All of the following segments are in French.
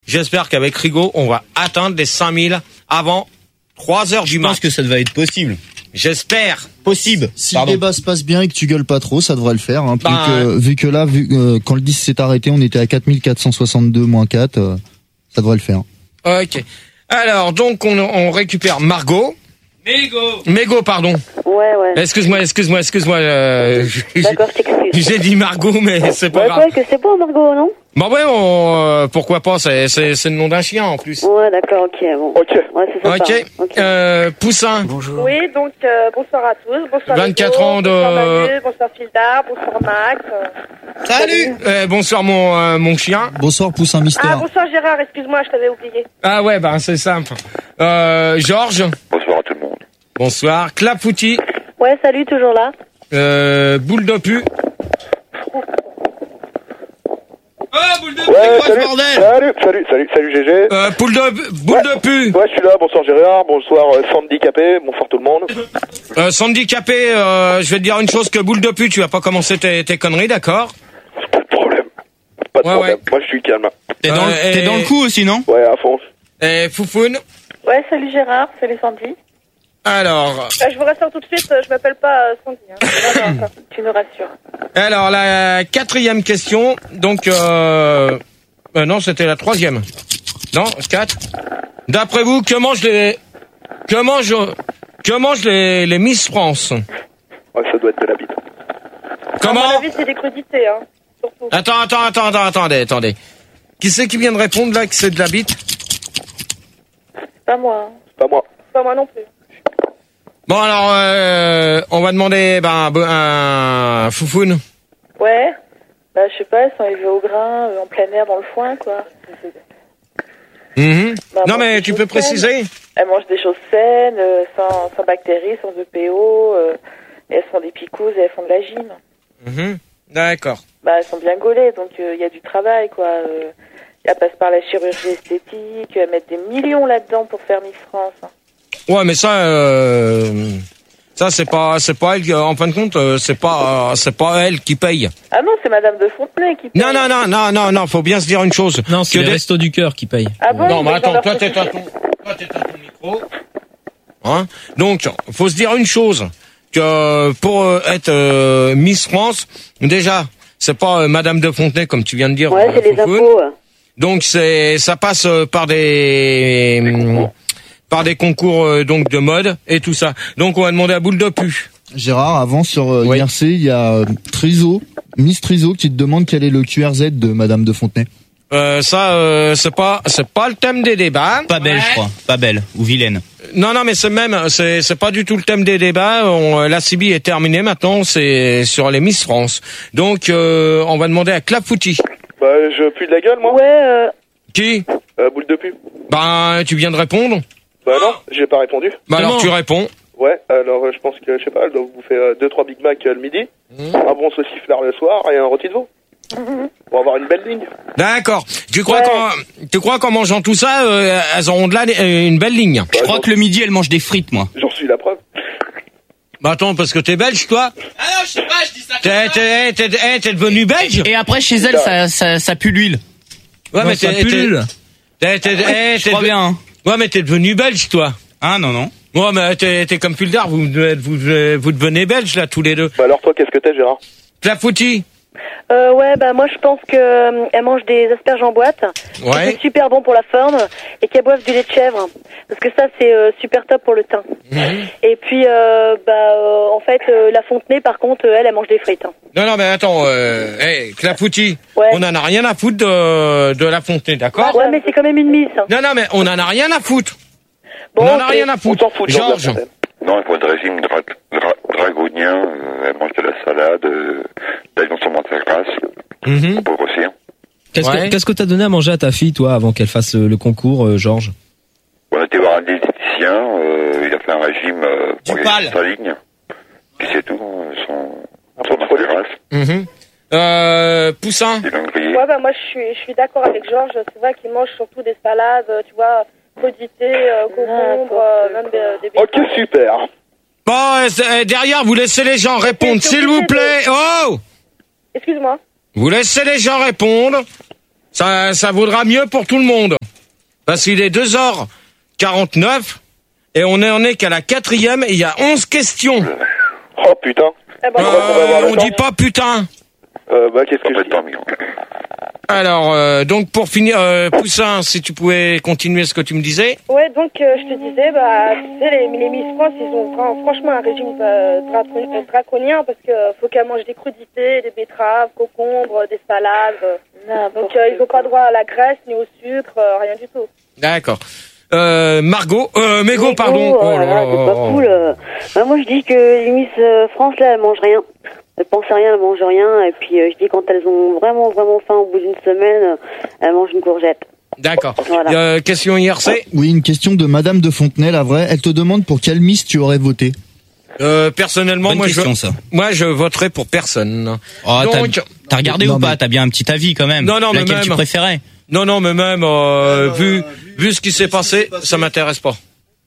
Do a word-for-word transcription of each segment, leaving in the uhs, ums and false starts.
J'espère qu'avec Rigaud, on va atteindre les cinq mille avant trois heures du matin. Je pense que ça devait être possible. J'espère. Possible. Si Pardon. le débat se passe bien et que tu gueules pas trop, ça devrait le faire. Hein, Bah, que, vu que là, vu, euh, quand le dix s'est arrêté, on était à quatre mille quatre cent soixante-deux moins quatre. Euh, ça devrait le faire. Ok. Alors, donc, on, on récupère Margot. Mégo. Mégo, pardon. Ouais, ouais. Excuse-moi, excuse-moi, excuse-moi. Euh, D'accord, je t'excuse. J'ai dit Margot, mais c'est pas Ouais, grave. ouais, que c'est bon, Margot, non? Bah ouais, on, euh, pourquoi pas, c'est, c'est, c'est le nom d'un chien en plus. Ouais, d'accord, ok, bon. Ok. Ouais, c'est sympa. Ok. Ok. Euh, Poussin. Bonjour. Oui, donc euh, bonsoir à tous, bonsoir vingt-quatre Hugo, ans de- bonsoir Manu, bonsoir Fildar, bonsoir Max. euh. Salut. Euh, bonsoir mon euh, mon chien. Bonsoir, Poussin Ah, Mystère. bonsoir Gérard, excuse-moi, je t'avais oublié. Ah ouais, bah c'est simple. Euh, Georges. Bonsoir à tout le monde. Bonsoir. Clapouti. Ouais, salut, toujours là. Euh, boule de pu. Oh, boule de pu, Ouais, c'est quoi salut, ce bordel? salut, salut, salut, salut G G. Euh, boule de, boule Ouais. de pu. Ouais, je suis là, bonsoir Gérard, bonsoir euh, Sandicapé, bonsoir tout le monde. Euh, Sandicapé, euh, je vais te dire une chose que boule de pu, tu vas pas commencer tes, tes conneries, d'accord? Pas de problème. Pas de Ouais, problème. ouais. Moi je suis calme. T'es dans, Euh, le- t'es et- dans le coup aussi, non? Ouais, à fond. Et Foufoune. Ouais, salut Gérard, salut Sandy. Alors, Euh, je vous rassure tout de suite, euh, je m'appelle pas euh, Sandy. Hein. Non, non, ça, tu nous rassures. alors la quatrième question. Donc, euh, euh, non, c'était la troisième. Non, quatre. D'après vous, que mangent les, que mangent, que mangent les, les Miss France? Ouais, ça doit être de la bite. À Comment? mon avis, c'est des crudités, hein, surtout. Attends, attends, attends, attends, attendez, attendez. Qui c'est qui vient de répondre là que c'est de la bite? C'est pas moi, hein. Pas moi. C'est pas moi non plus. Bon alors, euh, on va demander ben un, un Foufoune. Ouais, bah je sais pas, elles sont élevées au grain, euh, en plein air, dans le foin, quoi. Mhm. Bah, Non bon, mais c'est tu chose peux préciser. Elles mangent des choses saines, euh, sans, sans bactéries, sans E P O, euh, et elles font des picouzes et elles font de la gym. Mhm. D'accord. Bah, elles sont bien gaulées, donc il euh, y a du travail, quoi. Euh, elles passent par la chirurgie esthétique, elles mettent des millions là-dedans pour faire Miss France. Hein. Ouais, mais ça, euh, ça c'est pas, c'est pas elle. qui- En fin de compte, euh, c'est pas, euh, c'est pas elle qui paye. Ah non, c'est Madame de Fontenay qui paye. Non, non, non, non, non, non. Faut bien se dire une chose. Non, c'est Que les des- restos du cœur qui payent. Ah bon, Non, mais ils attends, ont leur toi t'es à petit- ton, toi t'es à ton micro. Hein? Donc, faut se dire une chose. Que pour euh, être euh, Miss France, déjà, c'est pas euh, Madame de Fontenay comme tu viens de dire. Ouais, euh, c'est les Foufoune. impôts. Donc c'est, ça passe euh, par des, hum, par des concours euh, donc de mode et tout ça. Donc on va demander à boule de pu. Gérard, avant sur euh, Oui. I R C, il y a euh, Triso, Miss Triso qui te demande quel est le Q R Z de Madame de Fontenay. Euh, ça, euh, c'est pas, c'est pas le thème des débats. Pas belle, je crois. Pas belle. Ou vilaine. Non, non, mais c'est même, c'est, c'est pas du tout le thème des débats. On, la C B est terminée maintenant. C'est sur les Miss France. Donc, euh, on va demander à Clapouti. Bah, je pue de la gueule, moi. Ouais, euh, Qui? Euh, boule de pu. Ben, tu viens de répondre. Bah non, j'ai pas répondu. Bah alors Comment tu réponds. Ouais, alors euh, je pense que, je sais pas, elle doit vous faire euh, deux trois Big Mac euh, le midi, un bon sauciflard le soir et un rôti de veau. Pour avoir une belle ligne. D'accord. Tu crois Ouais. qu'en, tu crois qu'en mangeant tout ça, euh, elles auront de là une belle ligne. Je crois que le midi, elle mange des frites, moi. J'en suis la preuve. Bah attends, parce que t'es belge, toi. Ah non, je sais pas, je dis ça. T'es, t'es, t'es, t'es, t'es devenu belge. Et après, chez elle, ça, ça, ça pue l'huile. Ouais, Non, mais ça t'es, pullule. t'es, t'es, t'es, Je t'es, crois t'es- bien, hein. Ouais, mais t'es devenu belge, toi. Ah, non, non. Ouais, mais t'es, t'es comme Puldar, vous, vous, vous devenez belge, là, tous les deux. Bah alors toi, qu'est-ce que t'es, Gérard? Clafouti. euh, ouais, bah moi je pense que euh, elles mangent des asperges en boîte. Ouais. C'est super bon pour la forme et qu'elles boivent du lait de chèvre parce que ça c'est euh, super top pour le teint. Et puis euh, bah euh, en fait euh, la Fontenay par contre euh, elle elle mange des frites. Hein. Non, non, mais attends, euh, hey, Clafouti. Ouais. On en a rien à foutre de, de la Fontenay, d'accord? Ouais, mais c'est quand même une miss. Hein. Non, non, mais on en a rien à foutre. Bon, on en a ok. rien à On foutre. s'en fout de Jean-Jacques Georges. Fontaine. Non, elle prend de régime dra dra dragonien, euh, elle mange de la salade, euh, d'ailleurs sur mon terrasse, Mhm. pour grossir. Qu'est-ce Ouais. que qu'est-ce que t'as donné à manger à ta fille, toi, avant qu'elle fasse le, le concours, euh, Georges? On a été voir un diététicien, euh, il a fait un régime euh, pour Du gagner pal. sa ligne, puis c'est tout, euh, son, sur ma terrasse, Mhm. Euh, Poussin. il a grillé. Ouais, bah moi je suis, je suis d'accord avec Georges, c'est vrai qu'ils mangent surtout des salades, euh, tu vois, crudités, euh, concombres, euh, même des, des Ok, betteraves. super. Bon, euh, c'est- euh, derrière, vous laissez les gens répondre, C'est s'il vous obligé de- plaît. Oh! Excuse-moi. Vous laissez les gens répondre. Ça, ça vaudra mieux pour tout le monde. Parce qu'il est deux heures quarante-neuf et on en est qu'à la quatrième et il y a onze questions. Oh putain. Eh ben, Euh, on dit pas putain. Euh, bah, qu'est-ce que je dis? Alors, euh, donc pour finir, euh, Poussin, si tu pouvais continuer ce que tu me disais. Ouais, donc euh, je te disais, bah, tu sais, les, les Miss France, ils ont vra- franchement un régime euh, dra- euh, draconien parce que euh, faut qu'elles mangent des crudités, des betteraves, concombres, des salades. euh. Donc euh, ils n'ont pas droit à la graisse ni au sucre, euh, rien du tout. D'accord. Euh, Margot, euh, Mégo, Mégo, pardon. oh là là, c'est pas cool. euh. Bah, moi, je dis que les Miss euh, France, là, elles mangent rien. Elles pensent à rien, elles mangent rien. Et puis, euh, je dis quand elles ont vraiment, vraiment faim au bout d'une semaine, euh, elles mangent une courgette. D'accord. Voilà. Euh, question I R C. Oui, une question de Madame de Fontenay, la vraie. Elle te demande pour quelle Miss tu aurais voté. Euh, personnellement, Bonne moi question, je, ça. moi je voterai pour personne. Oh, t'as- Donc, T'as regardé Non, ou pas? mais- T'as bien un petit avis quand même. Non, non, mais Laquelle même- tu préférais? non, non, mais même euh, vu vu ce qui s'est passé, ça m'intéresse pas.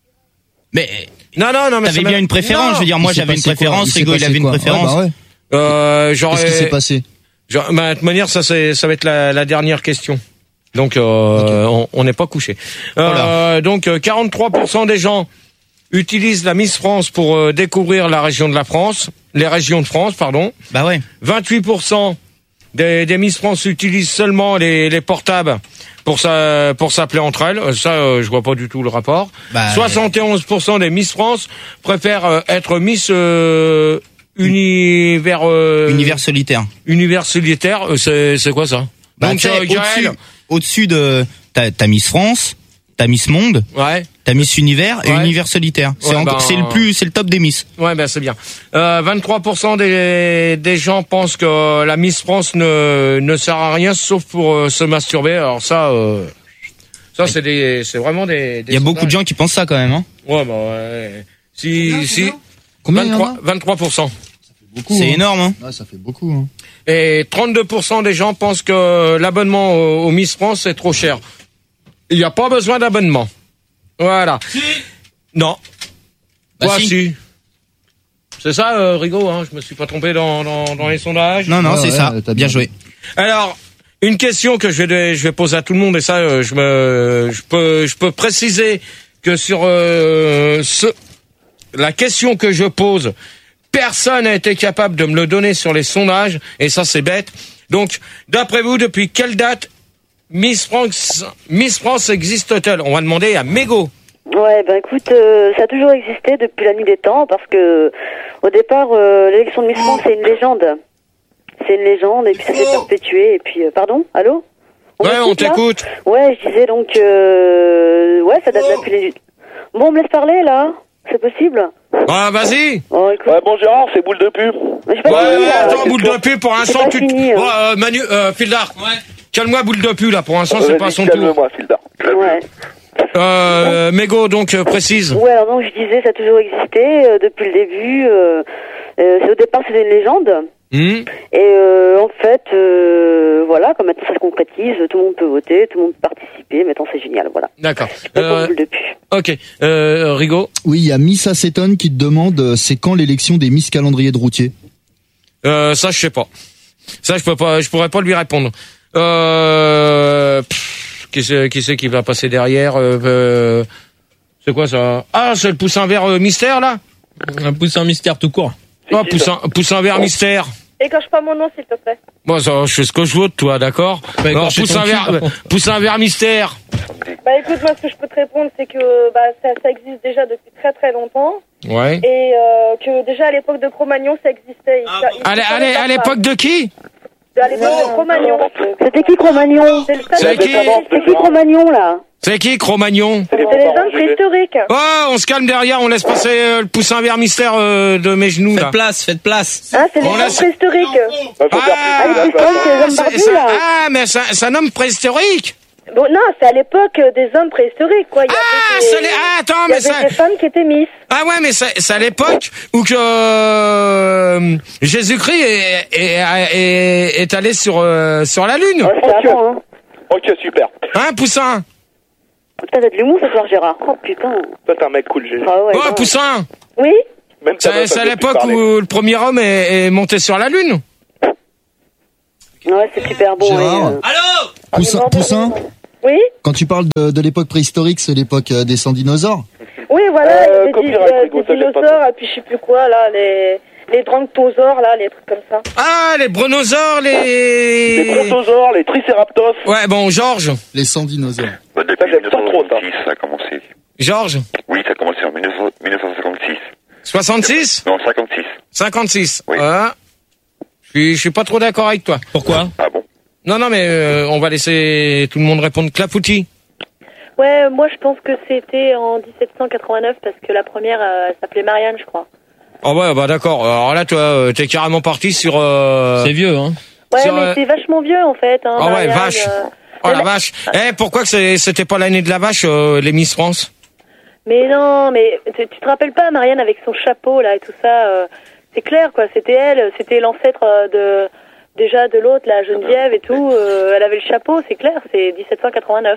Mais Non, non, non, mais t'avais ça bien m'a- une préférence. Non. Je veux dire, moi Il s'est j'avais une passé quoi préférence, Il s'est Rigo il passé avait une quoi préférence. Ah, bah ouais. Euh, j'aurais. Qu'est-ce qui s'est passé? j'aurais- bah, de toute manière, ça c'est ça va être la, la dernière question. Donc euh, on- on n'est pas couché. Euh, donc euh, quarante-trois pour cent des gens utilisent la Miss France pour euh, découvrir la région de la France, les régions de France, pardon. Bah ouais. vingt-huit pour cent des, des Miss France utilisent seulement les, les portables pour ça pour s'appeler entre elles. Euh, Ça, euh, je vois pas du tout le rapport. Bah, soixante et onze pour cent des Miss France préfèrent euh, être Miss euh, univers euh, Univers solitaire. univers solitaire. Euh, C'est c'est quoi ça? Bah, Donc tu sais, euh, au-dessus, Gaël, au-dessus de t'as t'as Miss France, t'as Miss Monde, ouais. t'as Miss Univers et Ouais. Univers solitaire. C'est Ouais, encore- ben, c'est le plus, c'est le top des Miss. Ouais, ben c'est bien. Euh, vingt-trois pour cent des, des gens pensent que la Miss France ne, ne sert à rien sauf pour euh, se masturber. Alors ça, euh, ça c'est des, c'est vraiment des. des Il y a beaucoup de gens qui pensent ça quand même. Hein. Ouais, bah ouais. Si, si. Combien il y en a vingt-trois, vingt-trois pour cent. Beaucoup, C'est hein. énorme. Hein. Ouais, ça fait beaucoup. Hein. Et trente-deux pour cent des gens pensent que l'abonnement au, au Miss France est trop cher. Il n'y a pas besoin d'abonnement. Voilà. Non. Bah Ouais, si. si. C'est ça, euh, Rigo, hein, je me suis pas trompé dans, dans, dans les sondages. Non, non, Ouais, c'est ouais, ça. t'as Bien bien joué. Alors, une question que je vais, je vais poser à tout le monde, et ça, euh, je me, je peux, je peux préciser que sur euh, ce, la question que je pose, personne n'a été capable de me le donner sur les sondages, et ça c'est bête. Donc, d'après vous, depuis quelle date Miss France, Miss France existe-t-elle? On va demander à Mégo. Ouais, ben écoute, euh, ça a toujours existé depuis la nuit des temps parce que au départ, euh, l'élection de Miss France, c'est une légende. C'est une légende et puis ça s'est perpétué. Et puis, euh, pardon, allô? Ouais, on m'écoute, là t'écoute. Ouais, je disais donc, euh, ouais, ça date depuis les... Bon, on me laisse parler, là? C'est possible? Ah, vas-y. Oh, écoute, Ouais, bon Gérard, c'est boule de pub. j'ai pas Ouais, fini, ouais, là. attends, boule de pu, pour C'est l'instant, pas tu... fini, hein. Ouais, euh, Manu, euh, Fildar. Ouais. Calme-moi, boule de pu, là, pour l'instant, c'est Vas-y, pas son tour. calme-moi, Fildar. Ouais. Euh, Mégo, donc, euh, précise. Ouais, alors donc je disais, ça a toujours existé euh, depuis le début. Euh, euh, c'est- au départ, c'était une légende. Hmm. Et euh, en fait, euh, voilà, comme maintenant ça se concrétise, tout le monde peut voter, tout le monde peut participer. Maintenant, c'est génial, voilà. D'accord. Donc, Euh, on le depuis. ok. Euh, Rigo. Oui, il y a Miss Acétone qui te demande euh, c'est quand l'élection des Miss Calendrier de Routier. Euh, ça, je sais pas. Ça, je peux pas, je pourrais pas lui répondre. Euh, pff, qui c'est, qui c'est qui va passer derrière? euh, euh, C'est quoi ça? Ah, c'est le poussin vert euh, mystère là? Un poussin mystère tout court. Oh, poussin, poussin vert mystère. Écorche pas mon nom, s'il te plaît. Bon, ça, je fais ce que je veux de toi, d'accord? Bah, Alors, écorcher poussin ton cul, vert, par contre. poussin vert mystère. Bah écoute, moi, ce que je peux te répondre, c'est que bah, ça, ça existe déjà depuis très très longtemps. Ouais. Et euh, que déjà à l'époque de Cro-Magnon, ça existait. Il- il- Allez, il- allez, à l'époque de qui? À l'époque de Cro-Magnon. C'était qui Cro-Magnon? C'est le C'est stade de- qui? C'est qui Cro-Magnon, là? C'est qui, Cro-Magnon? C'est les hommes préhistoriques. Oh, on se calme derrière, on laisse passer euh, le poussin vert mystère euh, de mes genoux, là. Faites place, faites place. Hein, c'est les On hommes laisse- préhistoriques. Ouais, faut faire Ah, plus de les place, pistoles, c'est les hommes c'est- barbus, c'est- là. ah, mais c'est c'est un homme préhistorique. Bon, non, c'est à l'époque des hommes préhistoriques, quoi. Il y Ah, avait c'est des, les- ah, attends, il y mais avait ça, des femmes qui étaient Miss. ah ouais, mais c'est c'est à l'époque où que euh, Jésus-Christ est, est, est, est allé sur euh, sur la lune. Oh, c'est avant, hein. Ok, super. Hein, poussin? Putain, t'as de l'humour ce soir, Gérard. Oh, putain. Toi, t'es un mec cool, Gégé. Ah ouais. Oh, non. poussin. Oui? Même ta C'est meuf, c'est à elle veut plus l'époque parler. où le premier homme est, est monté sur la lune. Ouais, c'est super bon. Gérard. et, euh, Allô? Poussin, Poussin, Oui. Quand tu parles de, de l'époque préhistorique, c'est l'époque euh, des sans dinosaures. Oui, voilà, Euh, il y a des, copyright, euh, Hugo, des ça, j'aime pas dinosaures, et puis je sais plus quoi, là, les, les dranctosaures, là, les trucs comme ça. Ah, les brontosaures, Les les... brontosaures, les triceratops. Ouais, bon, Georges. Les sans dinosaures. Bah, depuis j'aime pas trop, ça. mille neuf cent soixante-six, ça a commencé. Georges. Oui, ça a commencé en mille neuf cent cinquante-six. soixante-six Non, cinquante-six. cinquante-six. Oui. Ouais. Je suis, je suis pas trop d'accord avec toi. Pourquoi? Ah bon? Non, non, mais euh, on va laisser tout le monde répondre. Clafoutis. Ouais, moi je pense que c'était en dix-sept cent quatre-vingt-neuf parce que la première, euh, elle s'appelait Marianne, je crois. Oh ouais, bah d'accord. Alors là, toi, euh, t'es carrément parti sur... Euh... C'est vieux, hein. Ouais, Sur, mais euh, c'est vachement vieux en fait. Hein, Ah ouais, Marianne, vache. euh, Oh la mais- vache. Eh, pourquoi que c'est- c'était pas l'année de la vache, euh, les Miss France? Mais non, mais tu, tu te rappelles pas Marianne avec son chapeau là et tout ça euh, c'est clair quoi, c'était elle, c'était l'ancêtre euh, de déjà de l'autre, la Geneviève et tout. Euh, elle avait le chapeau, c'est clair, c'est dix-sept cent quatre-vingt-neuf.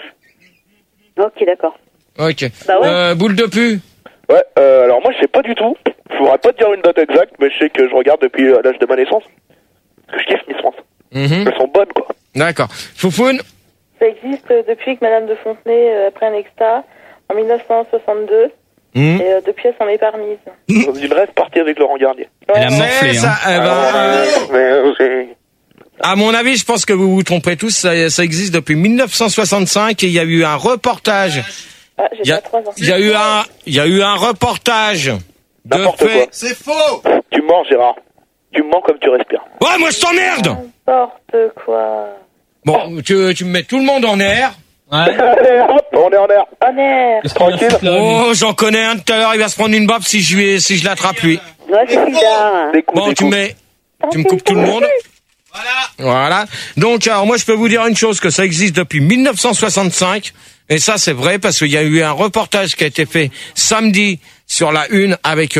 Ok, d'accord. Ok. Bah ouais. Euh, boule de pu. Ouais, euh, alors moi je sais pas du tout. Je pourrais pas te dire une date exacte, mais je sais que je regarde depuis euh, l'âge de ma naissance. Parce que je kiffe Miss France. Mhm. Elles sont bonnes, quoi. D'accord. Foufoune. Ça existe euh, depuis que Madame de Fontenay euh, a pris un extra en mille neuf cent soixante-deux. Mhm. Et euh, depuis, elle s'en est permise. Dans une rêve partie avec Laurent Garnier. Elle a C'est morflé, ça, hein. eh ben, euh, Mais, euh, c'est- à mon avis, je pense que vous vous trompez tous. Ça, ça existe depuis mille neuf cent soixante-cinq et il y a eu un reportage. Ah, Il y j'ai a, pas trois ans. il y a eu un, il y a eu un reportage de N'importe quoi. fait. C'est faux. Tu mens, Gérard. Tu mens comme tu respires. Ouais, moi je t'emmerde. N'importe quoi. Bon, tu, tu me mets tout le monde en air. Ouais. Allez, hop, on est en air. En air. Tranquille. Oh, j'en connais un tout à l'heure. Il va se prendre une baffe si je lui, si je l'attrape lui. Ouais, c'est bizarre. Des coups, Bon, des tu me coups. mets, tu me coupes tout le monde. Voilà. Donc, alors moi, je peux vous dire une chose, que ça existe depuis mille neuf cent soixante-cinq. Et ça, c'est vrai, parce qu'il y a eu un reportage qui a été fait samedi sur la une avec...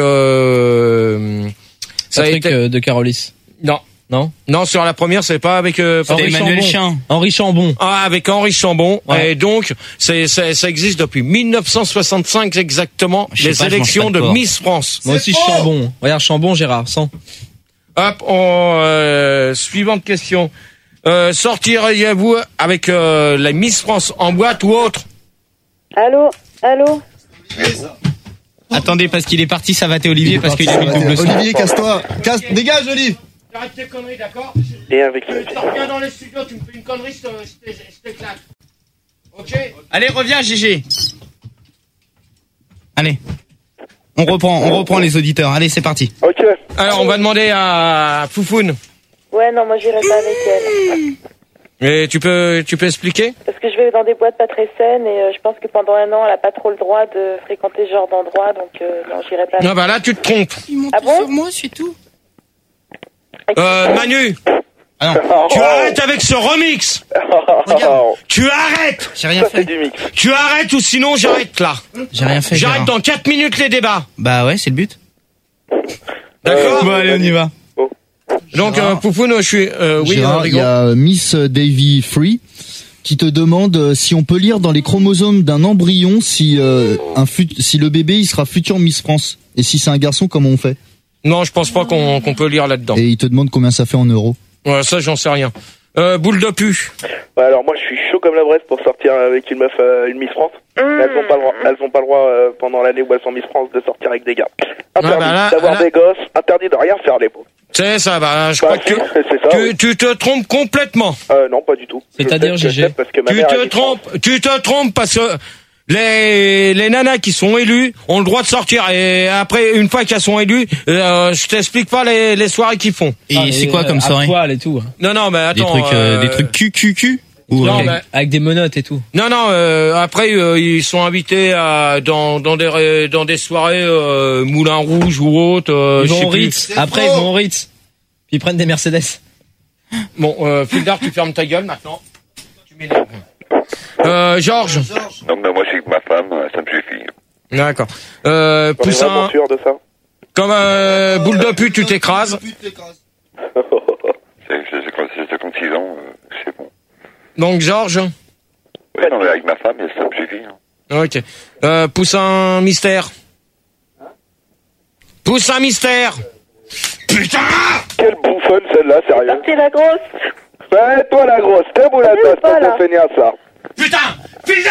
Euh, ça a Patrick été... euh, de Carolis. Non. Non? Non, sur la première, c'est pas avec... Euh, C'était Patrick Emmanuel Chambon. Chien. Henri Chambon. Ah, avec Henri Chambon. Ouais. Et donc, c'est, c'est, ça existe depuis mille neuf cent soixante-cinq exactement, Je sais les pas, je mange élections pas de de porc. Miss France. Moi aussi, Chambon. Regarde, Chambon, Gérard, cent. Hop, on, euh, suivante question. Euh, sortiriez-vous avec euh, la Miss France en boîte ou autre? Allô, allô. Attendez, parce qu'il est parti, ça va t'es Olivier, parce qu'il a mis le double son. Olivier, casse-toi. Casse, dégage, Olivier. T'arrêtes tes conneries, d'accord? Et avec Tu reviens dans les studios, tu me fais une connerie, je te- je te- je t'éclate. Ok? Allez, reviens, G G. Allez. On reprend, on reprend les auditeurs. Allez, c'est parti. Ok. Alors, on va demander à Foufoune. Ouais, non, moi, j'irai pas avec elle. Et tu peux, tu peux expliquer? Parce que je vais dans des boîtes pas très saines et euh, je pense que pendant un an, elle a pas trop le droit de fréquenter ce genre d'endroit. Donc, euh, non, j'irai pas avec. Ah bah là, tu te trompes. Ah bon? moi, c'est tout. Euh, Manu, Ah non, tu arrêtes avec ce remix. Oh, Tu arrêtes. j'ai rien ça c'est fait. du mix. Tu arrêtes ou sinon j'arrête là. J'ai rien fait. J'arrête Gérard. dans quatre minutes les débats. Bah ouais, c'est le but. D'accord? Bon, allez, on y va. Donc, euh, Foufoune, je suis, euh, oui, Gérard, il Rodrigo. y a euh, Miss Davy Free qui te demande euh, si on peut lire dans les chromosomes d'un embryon si euh, un fut- si le bébé il sera futur Miss France et si c'est un garçon comment on fait. Non, je pense pas qu'on qu'on peut lire là-dedans. Et il te demande combien ça fait en euros. Ouais, ça, j'en sais rien. Euh, boule de pu. Ouais, alors moi je suis chaud comme la braise pour sortir avec une meuf, euh, une Miss France. Mais elles ont pas le droit, elles ont pas le droit euh, pendant l'année où elles sont Miss France de sortir avec des gars. Interdit bah là- d'avoir là- des gosses, interdit de rien faire les pauvres. C'est ça, bah, je Bah, crois que si, c'est ça. tu, oui. tu te trompes complètement. Euh, non, pas du tout. C'est-à-dire, Je sais que G G? je sais parce que ma Tu mère est te Miss France. trompes, tu te trompes parce que les, les nanas qui sont élues ont le droit de sortir et après, une fois qu'elles sont élues, euh, je t'explique pas les, les soirées qu'ils font. Et Ah, c'est et, quoi euh, comme à soirée? poil et tout. Non, non, mais Des attends. trucs, euh, euh, des trucs Q Q Q ou Non, euh, mais- Avec des menottes et tout. Non, non. Euh, après, euh, ils sont invités à dans dans des ré- dans des soirées euh, Moulin Rouge ou autre. Euh, Ils je vont sais au plus. Ritz. Après, ils vont au Ritz. Puis ils prennent des Mercedes. Bon, euh, Fildar, tu fermes ta gueule maintenant. Tu m'énerves. Euh, Georges. Donc, bah, moi, je suis avec ma femme, euh, ça me suffit. D'accord. Euh, On est vraiment Poussin, sûr de ça. comme euh, boule de pute, tu t'écrases. J'ai j'ai- j'ai cinquante-six ans, euh, c'est bon. Donc Georges. Oui, non, mais avec ma femme, ça me suffit. Hein. Ok. Euh, Poussin mystère. Poussin mystère. Putain. Quelle bouffonne celle-là, sérieux. T'es la grosse. Ouais, toi la grosse, t'es où la Allez, tasse, pas, pas là. ton feignasse ça. Putain, Filder.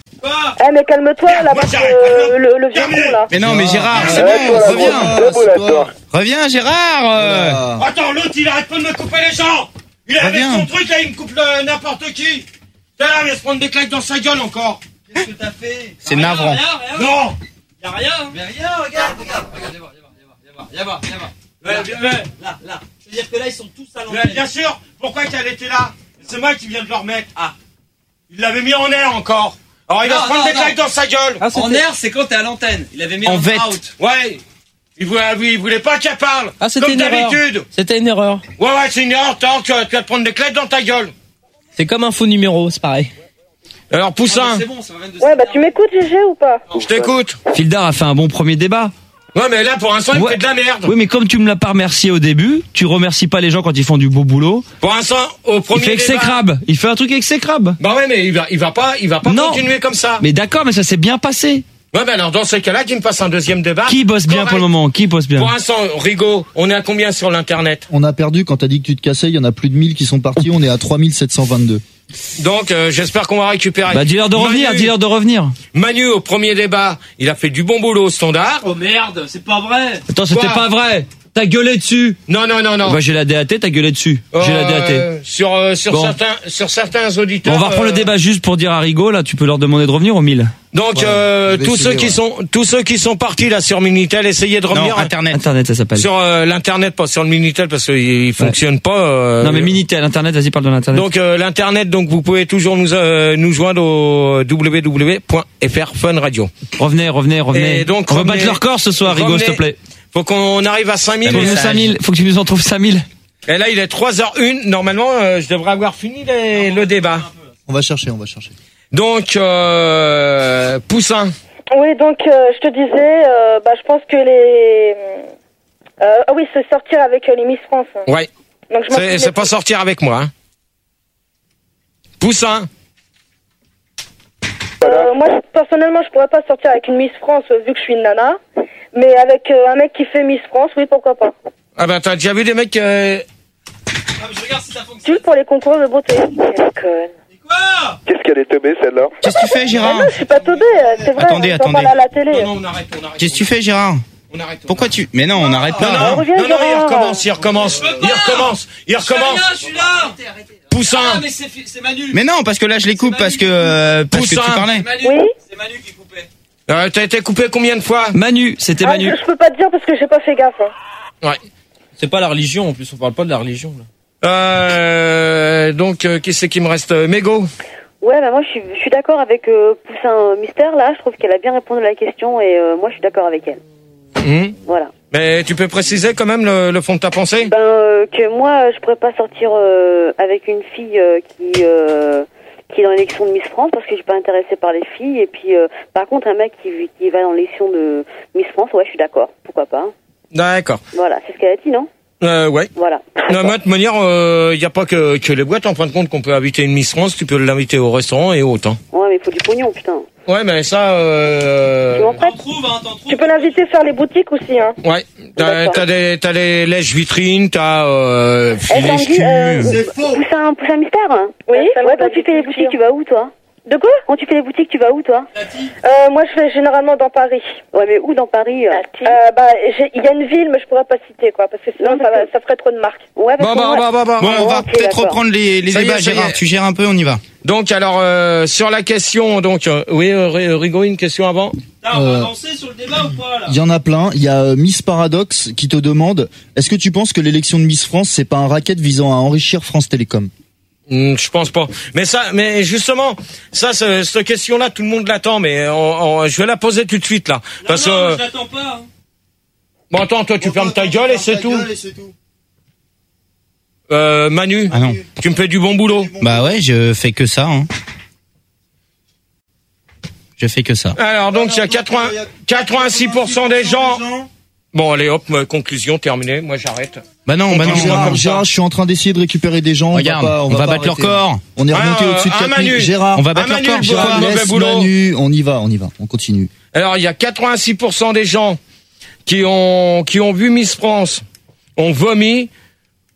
Eh, mais calme-toi, là-bas, moi, j'arrête. euh, le, le vieux con, là. Mais non, mais Gérard, c'est Ouais, bon, toi, là, reviens. c'est beau, là, toi. Reviens, Gérard. euh. Ah. Attends, l'autre, il arrête pas de me couper les gens. Il est avec Reviens. son truc, là, il me coupe le- n'importe qui. T'es là, il va se prendre des claques dans sa gueule encore. Qu'est-ce que t'as fait? C'est navrant. Rien, rien, rien. Non. Y'a rien. Mais rien, regarde, regarde. Regarde, viens voir, viens voir, viens voir, viens voir, viens voir. Ouais, bien, ouais. Là, là. C'est-à-dire que là, ils sont tous à Ouais, l'antenne. bien sûr. Pourquoi qu'elle était là? C'est moi qui viens de le remettre. Ah. Il l'avait mis en air encore. Alors il va Non, se prendre non, des non. claques dans sa gueule. Ah, En c'était- air, c'est quand t'es à l'antenne. Il avait mis En en vette. out. Ouais. Il voulait, il voulait pas qu'elle parle. Ah, c'était Comme une erreur. d'habitude. C'était une erreur. Ouais, ouais, c'est une erreur. T'as, tu vas tu vas te prendre des claques dans ta gueule. C'est comme un faux numéro, c'est pareil. Alors, Ah, Poussin, mais c'est bon, ça va même de Ouais, bah tu m'écoutes, G G, ou pas? je t'écoute. Fildar a fait un bon premier débat. Ouais, mais là, pour l'instant, il Ouais. fait de la merde. Oui, mais comme tu me l'as pas remercié au début, tu remercies pas les gens quand ils font du beau boulot. Pour l'instant, au premier Il fait débat. exécrable. Il fait un truc exécrable. Bah ouais, mais il va, il va pas, il va pas Non. continuer comme ça. Mais d'accord, mais ça s'est bien passé. Ouais, bah alors, dans ces cas-là, qu'il me fasse un deuxième débat. Qui bosse bien Correct. pour le moment? Qui bosse bien? Pour l'instant, Rigaud, on est à combien sur l'internet? On a perdu quand t'as dit que tu te cassais, il y en a plus de mille qui sont partis, on est à trois mille sept cent vingt-deux. Donc, euh, j'espère qu'on va récupérer. Bah, dis-leur de revenir, Manu- dis-leur de revenir. Manu, au premier débat, il a fait du bon boulot au standard. Oh merde, c'est pas vrai. Attends, c'était Quoi pas vrai. T'as gueulé dessus. Non, non, non, non. Bah, j'ai la D A T, t'as gueulé dessus. J'ai la D A T. Euh, sur euh, sur Bon. certains sur certains auditeurs. Bon, on va reprendre euh, le débat juste pour dire à Rigaud, là, tu peux leur demander de revenir au mille. Donc Ouais, euh, je vais tous essayer, ceux qui ouais. sont tous ceux qui sont partis là sur Minitel, essayez de revenir Non, Internet. Internet, ça s'appelle. sur euh, l'internet, pas sur le Minitel parce qu'il il fonctionne pas. euh, Non, mais Minitel, Internet, vas-y, parle de l'Internet. Donc euh, l'internet, donc vous pouvez toujours nous euh, nous joindre au w w w point f r fun radio. revenez, revenez, revenez. Et donc, on va revenez- battre leur corps ce soir, Rigaud, s'il te plaît. Faut qu'on arrive à cinq mille. Faut que nous cinq mille, faut que tu nous en trouves cinq mille. Et là, il est trois heures une. Normalement, euh, je devrais avoir fini les- le débat. On va chercher, on va chercher. Donc, euh, Poussin. Oui, donc euh, je te disais, euh, bah, je pense que les... Euh, ah oui, c'est sortir avec euh, les Miss France. Ouais. Donc, je m'en C'est souviens c'est pas plus. sortir avec moi. Hein. Poussin. Euh, moi, je- personnellement, je pourrais pas sortir avec une Miss France euh, vu que je suis une nana. Mais avec euh, un mec qui fait Miss France, oui, pourquoi pas. Ah bah t'as déjà vu des mecs. Euh... Ah, mais je regarde si ça fonctionne. Tu pour les concours de beauté. Quelle conne. Et quoi? Qu'est-ce qu'elle est teubée, celle-là? Qu'est-ce que tu fais, Ah Gérard? non, je suis pas teubée, euh, c'est vrai. Attendez, on t'en attendez. parle à la télé. Non, non, on arrête, on arrête. Qu'est-ce que tu fais, Gérard? On arrête. on Pourquoi tu... Mais non, on n'arrête arrête. pas. Non, non, reviens, non, non, il Gérard. recommence, il recommence, Je peux il pas. recommence, il Je fais rien, recommence. je suis là. Poussin. Ah, mais c'est fi- c'est Manu. Mais non, parce que là, je les coupe C'est parce que, Manu. euh, parce que tu Poussin. parlais. C'est Manu. Oui. C'est Manu qui coupait. Euh, T'as été coupé combien de fois? Manu, c'était Ah, Manu. je, je peux pas te dire parce que j'ai pas fait gaffe. Hein. Ouais. C'est pas la religion, en plus, on parle pas de la religion, là. Euh, donc, euh, qui c'est qui me reste? Euh, Mégo. Ouais, bah moi je suis, je suis d'accord avec euh, Poussin Mystère là. Je trouve qu'elle a bien répondu à la question et euh, moi je suis d'accord avec elle. Hum. Voilà. Mais tu peux préciser quand même le, le fond de ta pensée? Ben euh, que moi je pourrais pas sortir euh, avec une fille euh, qui euh, qui est dans l'élection de Miss France parce que je suis pas intéressée par les filles et puis euh, par contre un mec qui qui va dans l'élection de Miss France, ouais je suis d'accord. Pourquoi pas? D'accord. Voilà, c'est ce qu'elle a dit, non? Euh, ouais. Voilà. Non, mais de toute manière, il n'y a pas que, que les boîtes. En fin de compte, qu'on peut inviter une Miss France, tu peux l'inviter au restaurant et autant. Ouais, mais il faut du pognon, putain. Ouais, mais ça, euh... Tu m'en prêtes? T'en trouves, hein, t'en trouves. Tu peux l'inviter faire les boutiques aussi. Hein. Ouais. T'as, D'accord. t'as des, t'as les lèches vitrines, t'as, euh, Eh, filet Tanguy, cul. euh, C'est faux. Poussin, Poussin Mystère? Oui, Ouais, salon de quand tu fais les l'agriculture. boutiques, tu vas où, toi? De quoi? Quand tu fais les boutiques, tu vas où, toi? Euh, moi, je vais généralement dans Paris. Ouais, mais où dans Paris? euh Euh, bah, j'ai- il y a une ville, mais je pourrais pas citer, quoi, parce que sinon, Non, ça, parce va- que- ça ferait trop de marques. Ouais, parce Bon, que bah, moi- bah, bah, bah. Bon, on va ok, peut-être d'accord. reprendre les, les Ça y est, débats, ça y est. Gérard. Tu gères un peu, on y va. Donc, alors, euh, sur la question, donc, euh, oui, euh, Ri- Rigaud, une question avant? Putain, on va Euh, avancer sur le débat ou pas, là? Il y en a plein. Il y a euh, Miss Paradox qui te demande est-ce que tu penses que l'élection de Miss France c'est pas un racket visant à enrichir France Télécom? Hmm, je pense pas. Mais ça, mais justement, ça, ce- cette question-là, tout le monde l'attend, mais on- on- je vais la poser tout de suite, là. Non, Parce non, que, je l'attends pas. Hein. bon, attends, toi, tu fermes ta gueule et c'est tout. Euh, Manu, Ah non. tu me fais du bon boulot. Bah ouais, je fais que ça, hein. Je fais que ça. Alors, donc, il y a quatre-vingts, quatre-vingt-six pour cent des gens. Bon, allez, hop, ma conclusion terminée. Moi, j'arrête. Bah non, bah non. Continue, Gérard, comme ça. Gérard, je suis en train d'essayer de récupérer des gens. Regarde, on va, pas, on va va pas battre leur arrêter. corps. On est remonté Ah, au-dessus de ah, quatre mille. Manu. Gérard, On va battre Ah, leur Manu, corps, Gérard, Gérard. mauvais laisse boulot. Manu, on y va, on y va, on continue. Alors, il y a quatre-vingt-six pour cent des gens qui ont, qui ont vu Miss France, ont vomi,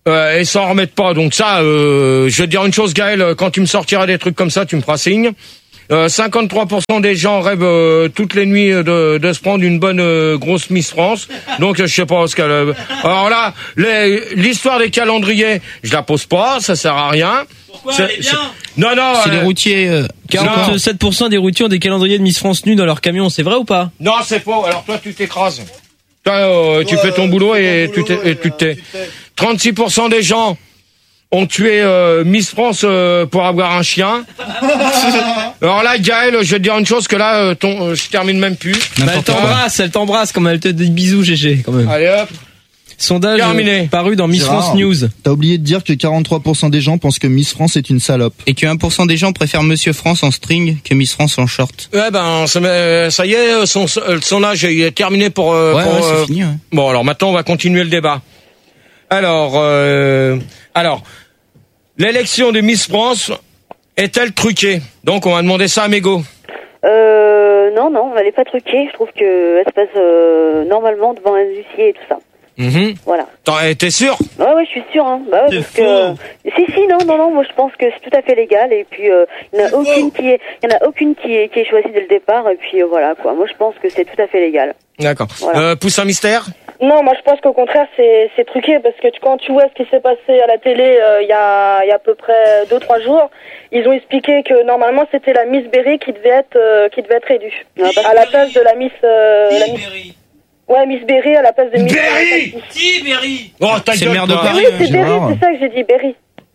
Euh, et s'en remettent pas. Donc ça, euh, je vais te dire une chose, Gaël, quand tu me sortiras des trucs comme ça, tu me feras signe. Euh, cinquante-trois pour cent des gens rêvent euh, toutes les nuits de, de se prendre une bonne euh, grosse Miss France. Donc je sais pas ce qu'elle... Euh, alors là, les, l'histoire des calendriers, je la pose pas, ça sert à rien. Pourquoi c'est, elle est bien c'est, Non, non. C'est euh, les routiers. Euh, quarante-sept pour cent des routiers ont des calendriers de Miss France nus dans leur camion, c'est vrai ou pas? Non, c'est faux. Alors toi, tu t'écrases. Toi, euh, tu fais ton boulot et tu t'es, et tu t'es. trente-six pour cent des gens ont tué euh, Miss France euh, pour avoir un chien. Alors là, Gaël, je vais te dire une chose, que là, euh, ton, euh, je termine même plus. Bah, elle t'embrasse, elle t'embrasse comme elle te dit bisous, G G, quand même. Allez hop. Sondage Terminé. euh, paru dans Miss Gérard, France News. T'as oublié de dire que quarante-trois pour cent des gens pensent que Miss France est une salope. Et que un pour cent des gens préfèrent Monsieur France en string que Miss France en short. Ouais, ben, ça, euh, ça y est, son, son âge il est terminé pour... Euh, Ouais, pour, ouais, euh, c'est fini, ouais. Bon, alors maintenant, on va continuer le débat. Alors, euh, alors, l'élection de Miss France est-elle truquée? Donc, on va demander ça à Mégo. Euh, non, non, elle est pas truquée. Je trouve que elle se passe euh, normalement devant un huissier et tout ça. Mm-hmm. Voilà. T'en- T'es sûr? Ouais, ouais, je suis sûre. Hein. Bah ouais, parce que si, si, non, non, non. Moi, je pense que c'est tout à fait légal. Et puis, euh, il y en a aucune qui est, il y en a aucune qui est, qui est choisie dès le départ. Et puis euh, voilà, quoi. Moi, je pense que c'est tout à fait légal. D'accord. Voilà. Euh, pousse un mystère? Non, moi je pense qu'au contraire c'est c'est truqué parce que tu, quand tu vois ce qui s'est passé à la télé euh, il y a il y a à peu près deux trois jours, ils ont expliqué que normalement c'était la Miss Berry qui devait être euh, qui devait être élue à la place de la Miss euh, la Miss Ouais, Miss Berry à la place de Miss Berry. Qui Berry? Oh, ta C'est gueule, le maire de toi. Paris. Oui, c'est Berry, c'est ça que j'ai dit, Berry.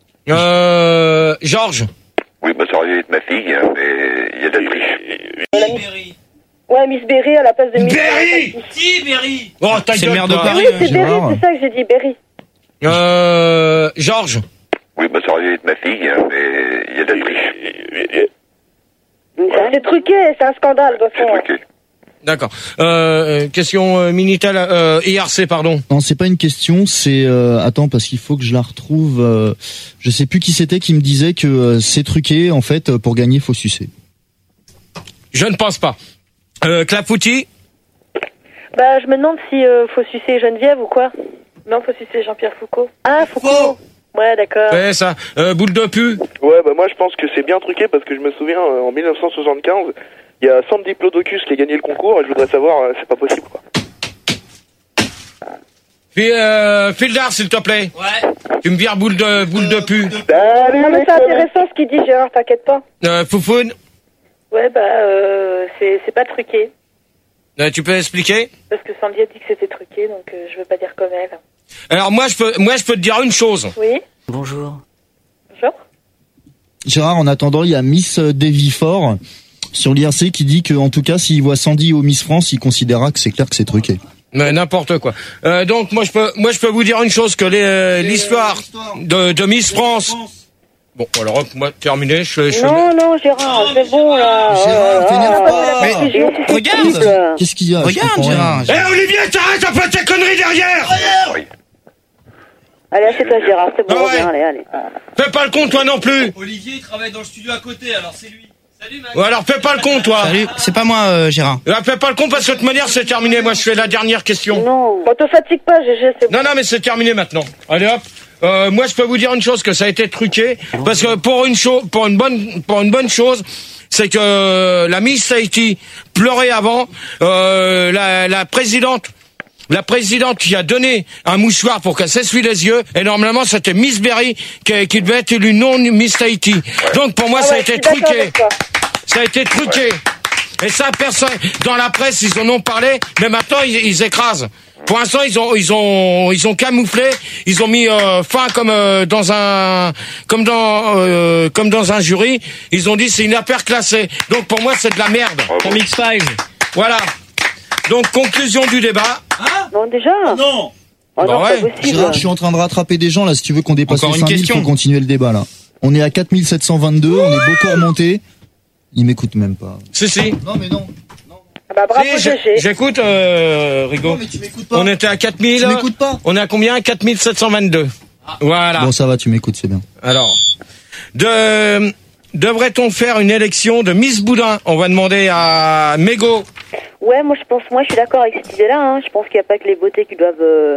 Euh, Georges. Oui, bah ça aurait dû être ma fille, hein, mais il y a de la triche. La Miss... Ouais, Miss Berry à la place de Miss Berry. Qui Berry? Oh, ta C'est gueule, le maire de toi. Paris. Oui, c'est Berry, c'est ça que j'ai dit, Berry. Euh, Georges. Oui, bah ça aurait dû être ma fille, hein, mais il y a de la triche. C'est truqué, c'est un scandale, de toute façon. C'est truqué. D'accord. Euh, question euh, Minitel, euh, I R C, pardon. Non, c'est pas une question, c'est euh, attends parce qu'il faut que je la retrouve. Euh, je sais plus qui c'était qui me disait que euh, c'est truqué en fait pour gagner faut sucer. Je ne pense pas. Euh, Clafoutis. Bah, je me demande si euh, faut sucer Geneviève ou quoi. Non, faut sucer Jean-Pierre Foucault. Ah, Foucault. Ouais, d'accord. Ouais, ça. Euh, boule de pu. Ouais, bah moi je pense que c'est bien truqué parce que je me souviens euh, en dix-neuf cent soixante-quinze, il y a Sandy Diplodocus qui a gagné le concours et je voudrais savoir, euh, c'est pas possible quoi. Puis, euh, Fildar, s'il te plaît. Ouais. Tu me vires boule de, boule de pu. Non, mais c'est intéressant ce qu'il dit, Gérard, t'inquiète pas. Euh, Foufoune. Ouais, bah, euh, c'est, c'est pas truqué. Euh, tu peux expliquer? Parce que Sandy a dit que c'était truqué, donc euh, je veux pas dire comme elle. Alors, moi, je peux, moi, je peux te dire une chose. Oui. Bonjour. Bonjour. Gérard, en attendant, il y a Miss Davy Fort sur l'I R C qui dit que en tout cas, s'il voit Sandy au Miss France, il considérera que c'est clair que c'est truqué. Mais n'importe quoi. Euh, donc moi je peux moi je peux vous dire une chose, que les, euh, l'histoire de, de Miss France. Bon alors hop, moi terminé. Je, je... Non, non, Gérard, c'est bon là. Gérard, t'énerve pas. Mais regarde. Qu'est-ce qu'il y a? Je Regarde, comprends rien. Gérard. Eh Olivier, t'arrêtes un peu tes conneries derrière. Allez, assieds-toi, Gérard, c'est bon, Ah ouais. reviens, allez, allez. Fais pas le con toi non plus. Olivier il travaille dans le studio à côté, alors c'est lui. Salut Max. Ou alors fais pas le con toi. Salut. C'est pas moi, euh, Gérard. Là, fais pas le con parce que de toute manière c'est terminé. Moi je fais la dernière question. Non. Bon, te fatigue pas, G G, c'est bon. Non non mais c'est terminé maintenant. Allez hop. Euh, moi je peux vous dire une chose, que ça a été truqué parce que pour une chose, pour une bonne, pour une bonne chose, c'est que la Miss Haïti pleurait avant. Euh, la, la présidente. La présidente qui a donné un mouchoir pour qu'elle s'essuie les yeux, et normalement c'était Miss Berry qui, qui devait être élue non Miss Haïti. Donc pour moi Ah ça a ouais, été je suis d'accord truqué. avec toi. Ça a été truqué. Et ça, personne, dans la presse, ils en ont parlé, mais maintenant, ils, ils écrasent. Pour l'instant, ils ont, ils ont, ils ont camouflé, ils ont mis euh, fin comme euh, dans un, comme dans, euh, comme dans un jury. Ils ont dit c'est une affaire classée. Donc pour moi, c'est de la merde. Comme X-Files. Voilà. Donc conclusion du débat. Bon, déjà. Non. Oh Bah non, ouais. c'est pas possible. Gérard, je suis en train de rattraper des gens là. Si tu veux qu'on dépasse Encore les une cinq mille, question. faut continuer le débat là. On est à quatre mille sept cent vingt-deux, on est beaucoup remonté. Il m'écoute même pas. Si si. Non mais non. Ah bah bravo, Si, G j'ai- G. j'écoute, euh, Rigo. Non mais tu m'écoutes pas. On était à quatre mille. Tu m'écoutes pas. On est à combien? quatre mille sept cent vingt-deux. Voilà. Bon ça va, tu m'écoutes, c'est bien. Alors, de, devrait-on faire une élection de Miss Boudin? On va demander à Mégo. Ouais, moi je pense, moi je suis d'accord avec cette idée-là. Hein. Je pense qu'il n'y a pas que les beautés qui doivent, euh,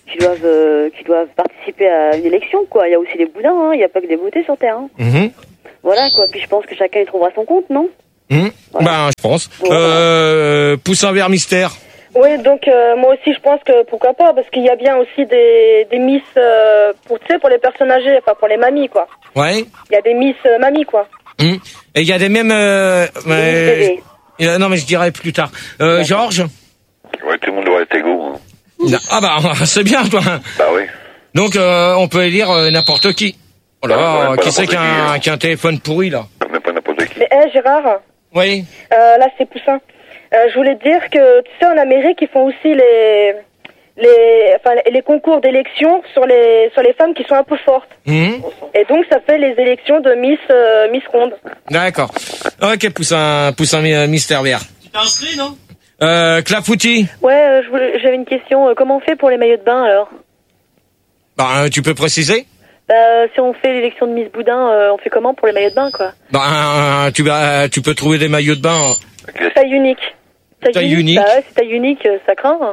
qui doivent, euh, qui doivent participer à une élection, quoi. Il y a aussi des boudins, hein. Il n'y a pas que des beautés sur Terre, hein. Mhm. Voilà, quoi. Puis je pense que chacun y trouvera son compte, non? Mhm. Ben, je pense. Euh, Poussin vert mystère. Oui, donc euh, moi aussi je pense que pourquoi pas, parce qu'il y a bien aussi des, des miss euh, pour, tu sais, pour les personnes âgées, enfin pour les mamies, quoi. Ouais. Il y a des miss euh, mamies, quoi. Mhm. Et il y a des mêmes... Euh, mais, euh, non, mais je dirais plus tard. Euh, Georges. Ouais, tout le monde doit être égaux. Hein. Ah bah, c'est bien, toi. Bah oui. Donc, euh, on peut élire euh, n'importe qui. Oh là, Ouais, ouais, qui pas c'est qui a un, n'importe qui a un téléphone pourri, là? Mais pas n'importe qui. Mais hé, Gérard. Oui. Euh, là, c'est Poussin. Euh, je voulais te dire que, tu sais, en Amérique, ils font aussi les, les, enfin, les concours d'élection sur les, sur les femmes qui sont un peu fortes. Mhm. Et donc, ça fait les élections de Miss, euh, Miss Ronde. D'accord. Ok, Poussin, Poussin mi- mystère vert. Tu t'es inscrit, non? Euh, Clafoutis. Ouais, euh, je voulais- j'avais une question. Euh, Comment on fait pour les maillots de bain, alors? Bah, euh, tu peux préciser? Bah, euh, si on fait l'élection de Miss Boudin, euh, on fait comment pour les maillots de bain, quoi? Bah, euh, tu, vas- tu peux trouver des maillots de bain. Taille unique. Taille unique. Bah ouais, c'est taille unique, euh, ça craint.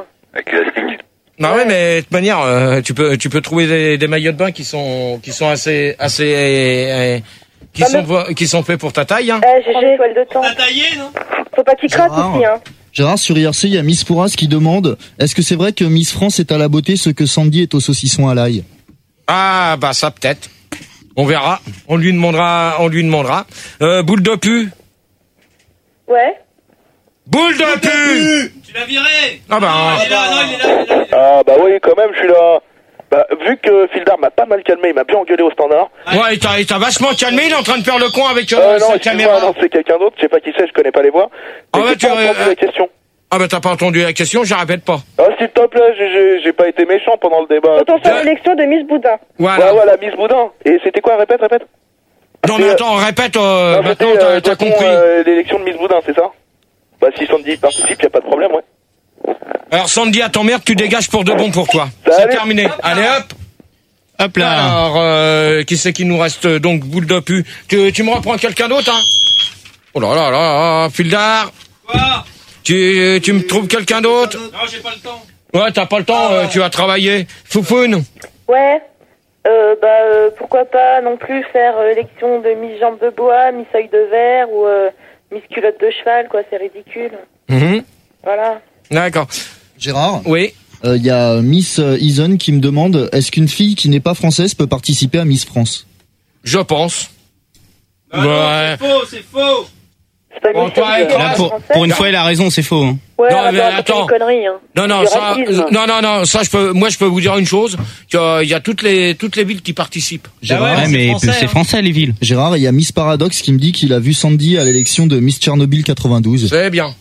Bah ouais, mais de toute manière, euh, tu peux, tu peux trouver des, des maillots de bain qui sont, qui sont assez, assez, euh, qui Bah, sont, vo- qui sont faits pour ta taille. Hein. Eh, G G. Toile de temps. T'as taillé, non? Faut pas qu'il craque Gérard. ici, hein. Gérard, sur I R C, il y a Miss Pourras qui demande est-ce que c'est vrai que Miss France est à la beauté ce que Sandy est au saucisson à l'ail? Ah bah ça peut-être. On verra. On lui demandera, on lui demandera. Euh, boule de pu. Ouais. Boule de pu. Tu l'as viré. Ah bah. Il est là, non, il est là, il est là, il est là. Ah bah oui, quand même, je suis là. Bah, vu que Fildar m'a pas mal calmé, il m'a bien engueulé au standard. Ouais, il t'a, il t'a vachement calmé. Il est en train de faire le con avec euh, Euh, non, sa excuse-moi, caméra. non, c'est quelqu'un d'autre, je sais pas qui c'est, je connais pas les voix. Ah Mais ouais, j'ai tu pas entendu euh, la question. Ah bah t'as pas entendu la question, je la répète pas. Ah, s'il te plaît, j'ai- j'ai j'ai pas été méchant pendant le débat. Attention à l'élection de Miss Boudin. Voilà. Ouais, voilà, Miss Boudin. Et c'était quoi, répète, répète. Non mais attends, répète. Euh, Non, maintenant c'était, t'as, euh, t'as de toute compris. façon, euh, l'élection de Miss Boudin, c'est ça? Bah, si Sandy participe, y a pas de problème, ouais. Alors Sandy, à ton merde, tu dégages pour de bon pour toi. C'est Salut. terminé. Allez hop. Hop là. Alors, euh, qui c'est qui nous reste donc boule de pu. Tu, tu me reprends quelqu'un d'autre, hein? Oh là là là, Fildar. Quoi? Tu, tu me trouves quelqu'un d'autre? Non, j'ai pas le temps. Ouais, t'as pas le temps, euh, tu vas travailler. Foufoune. Ouais. Euh, bah, euh, pourquoi pas non plus faire euh, élection de Miss Jambe de Bois, Miss Œil de Verre ou euh, Miss Culotte de Cheval, quoi, c'est ridicule. Mhm. Voilà. D'accord. Gérard, Oui. il y a Miss euh, Ison qui me demande est-ce qu'une fille qui n'est pas française peut participer à Miss France? Je pense. Bah non, Ouais. c'est faux, c'est faux. C'est pas Bon, Miss toi, Œil de toi, Verre Là, pour, française. pour une fois, il a raison, c'est faux. Hein. Ouais, Non, attends, mais c'est attends. une connerie, hein. Non, non, Du ça, racisme. non, non, non, ça, je peux, moi, je peux vous dire une chose, qu'il y a toutes les, toutes les villes qui participent. Gérard, Ouais, mais c'est français, les villes. Gérard, il y a Miss Paradox qui me dit qu'il a vu Sandy à l'élection de Miss Tchernobyl quatre-vingt-douze. C'est bien.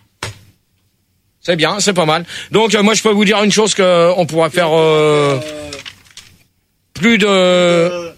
C'est bien, c'est pas mal. Donc, euh, moi, je peux vous dire une chose que on pourra faire, euh, plus de,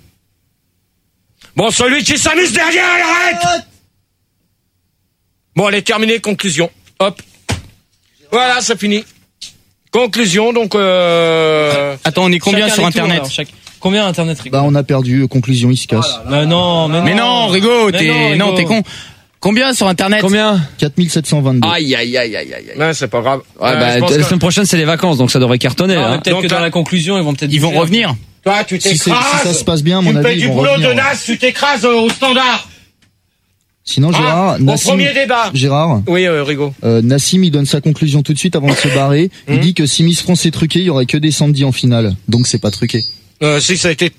bon, celui qui s'amuse derrière, il arrête! Bon, allez, terminé, conclusion. Hop. Voilà, c'est fini. Conclusion, donc, euh... Attends, on est combien Chacun sur les tours, Internet alors, chaque- Combien Internet, Rigo? Bah, on a perdu. Conclusion, il se casse. Mais non, mais non. Mais non, Rigo, Mais t'es, non, non, Rigo. t'es con. Combien sur Internet? Combien? quatre mille sept cent vingt-deux. Aïe, aïe, aïe, aïe, aïe. Ouais, c'est pas grave. Ouais, Euh, bah, je pense la que- semaine prochaine, c'est les vacances, donc ça devrait cartonner, Ah, là. mais hein. peut-être Donc, que dans t'as- la conclusion, ils vont peut-être Ils vont dire- revenir. Toi, tu Si, c'est- t'écrases. si ça se passe bien, à tu mon me avis, fais ils du vont boulot revenir, de ouais. naze, tu t'écrases euh, au standard. Sinon, Gérard, Hein, au Nassim, premier débat. Gérard, Oui, euh, Rigo. euh, Nassim, il donne sa conclusion tout de suite avant de se barrer. Il Mhm. dit que si Miss France est truquée, il y aurait que des Sandy en finale. Donc c'est pas truqué. Euh, si, ça a été...